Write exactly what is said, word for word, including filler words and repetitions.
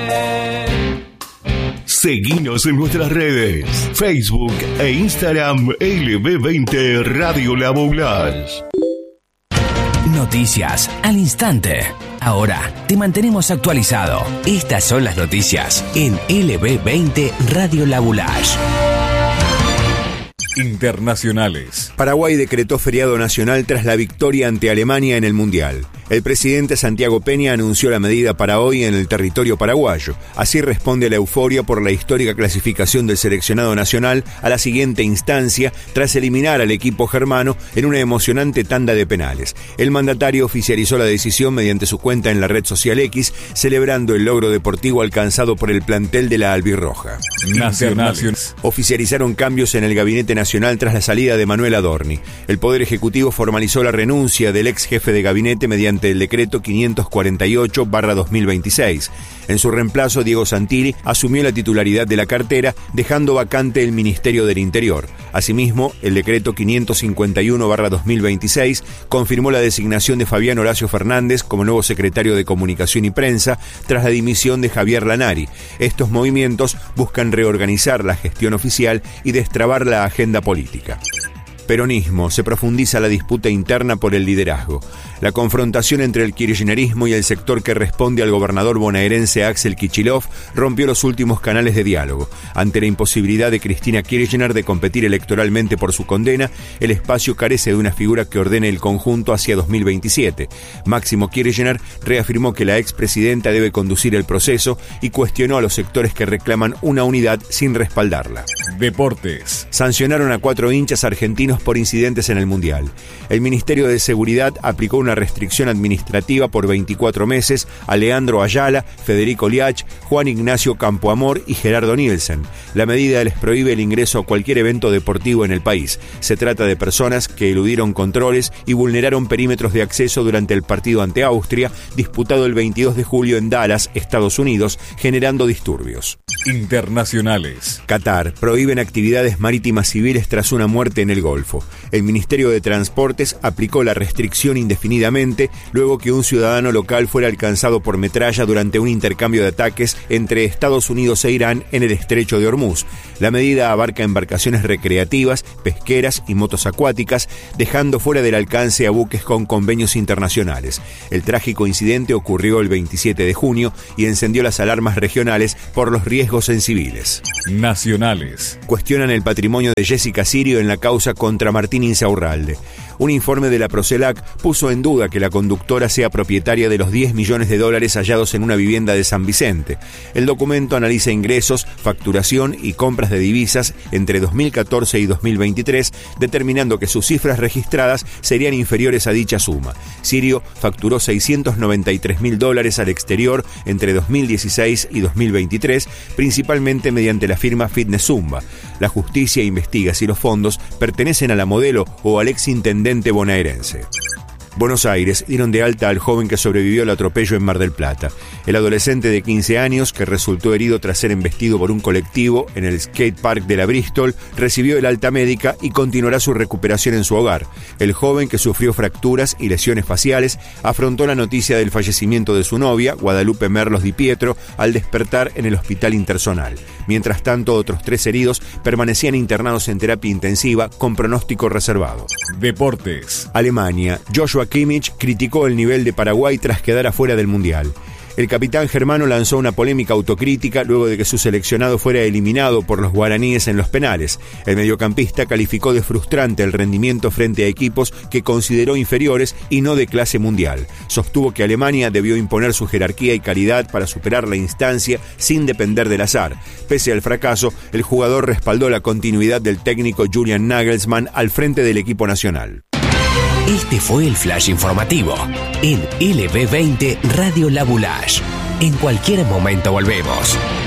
Seguinos en nuestras redes, Facebook e Instagram L B veinte Radio La Boulage. Noticias al instante. Ahora te mantenemos actualizado. Estas son las noticias en L B veinte Radio La Boulage. Internacionales. Paraguay decretó feriado nacional tras la victoria ante Alemania en el Mundial. El presidente Santiago Peña anunció la medida para hoy en el territorio paraguayo. Así responde a la euforia por la histórica clasificación del seleccionado nacional a la siguiente instancia tras eliminar al equipo germano en una emocionante tanda de penales. El mandatario oficializó la decisión mediante su cuenta en la red social X, celebrando el logro deportivo alcanzado por el plantel de la albirroja. Nacionales. Oficializaron cambios en el gabinete nacional tras la salida de Manuel Adorni. El Poder Ejecutivo formalizó la renuncia del ex jefe de gabinete mediante el decreto quinientos cuarenta y ocho barra dos mil veintiséis. En su reemplazo, Diego Santilli asumió la titularidad de la cartera, dejando vacante el Ministerio del Interior. Asimismo, el decreto quinientos cincuenta y uno barra dos mil veintiséis confirmó la designación de Fabián Horacio Fernández como nuevo secretario de Comunicación y Prensa tras la dimisión de Javier Lanari. Estos movimientos buscan reorganizar la gestión oficial y destrabar la agenda política. Peronismo. Se profundiza la disputa interna por el liderazgo. La confrontación entre el kirchnerismo y el sector que responde al gobernador bonaerense Axel Kicillof rompió los últimos canales de diálogo. Ante la imposibilidad de Cristina Kirchner de competir electoralmente por su condena, el espacio carece de una figura que ordene el conjunto hacia dos mil veintisiete. Máximo Kirchner reafirmó que la expresidenta debe conducir el proceso y cuestionó a los sectores que reclaman una unidad sin respaldarla. Deportes. Sancionaron a cuatro hinchas argentinos por incidentes en el Mundial. El Ministerio de Seguridad aplicó una restricción administrativa por veinticuatro meses a Leandro Ayala, Federico Liach, Juan Ignacio Campoamor y Gerardo Nielsen. La medida les prohíbe el ingreso a cualquier evento deportivo en el país. Se trata de personas que eludieron controles y vulneraron perímetros de acceso durante el partido ante Austria, disputado el veintidós de julio en Dallas, Estados Unidos, generando disturbios. Internacionales. Qatar. Prohíben actividades marítimas civiles tras una muerte en el Golfo. El Ministerio de Transportes aplicó la restricción indefinidamente luego que un ciudadano local fuera alcanzado por metralla durante un intercambio de ataques entre Estados Unidos e Irán en el estrecho de Hormuz. La medida abarca embarcaciones recreativas, pesqueras y motos acuáticas, dejando fuera del alcance a buques con convenios internacionales. El trágico incidente ocurrió el veintisiete de junio y encendió las alarmas regionales por los riesgos en civiles. Nacionales. Cuestionan el patrimonio de Jessica Sirio en la causa contra Martín Insaurralde. Un informe de la Procelac puso en duda que la conductora sea propietaria de los diez millones de dólares hallados en una vivienda de San Vicente. El documento analiza ingresos, facturación y compras de divisas entre dos mil catorce y dos mil veintitrés, determinando que sus cifras registradas serían inferiores a dicha suma. Sirio facturó seiscientos noventa y tres mil dólares al exterior entre dos mil dieciséis y dos mil veintitrés, principalmente mediante la firma Fitness Zumba. La justicia investiga si los fondos pertenecen a la modelo o al exintendente bonaerense. Buenos Aires dieron de alta al joven que sobrevivió al atropello en Mar del Plata. El adolescente de quince años, que resultó herido tras ser embestido por un colectivo en el skate park de la Bristol, recibió el alta médica y continuará su recuperación en su hogar. El joven, que sufrió fracturas y lesiones faciales, afrontó la noticia del fallecimiento de su novia, Guadalupe Merlos Di Pietro, al despertar en el hospital intersonal. Mientras tanto, otros tres heridos permanecían internados en terapia intensiva con pronóstico reservado. Deportes. Alemania. Joshua Kimmich criticó el nivel de Paraguay tras quedar afuera del Mundial. El capitán germano lanzó una polémica autocrítica luego de que su seleccionado fuera eliminado por los guaraníes en los penales. El mediocampista calificó de frustrante el rendimiento frente a equipos que consideró inferiores y no de clase mundial. Sostuvo que Alemania debió imponer su jerarquía y calidad para superar la instancia sin depender del azar. Pese al fracaso, el jugador respaldó la continuidad del técnico Julian Nagelsmann al frente del equipo nacional. Este fue el flash informativo en L B veinte Radio La Boulage. En cualquier momento volvemos.